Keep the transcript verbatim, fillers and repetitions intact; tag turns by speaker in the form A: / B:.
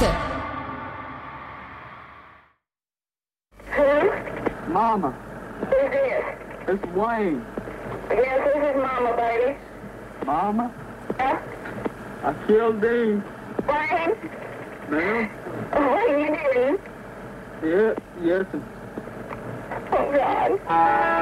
A: America.
B: Who?
C: Mama.
B: Who's this?
C: It's Wayne.
B: Yes, this is Mama, baby.
C: Mama?
B: Huh?
C: I killed Dean.
B: Wayne?
C: Ma'am?
B: What are you doing?
C: Yeah, yes.
B: Oh, God.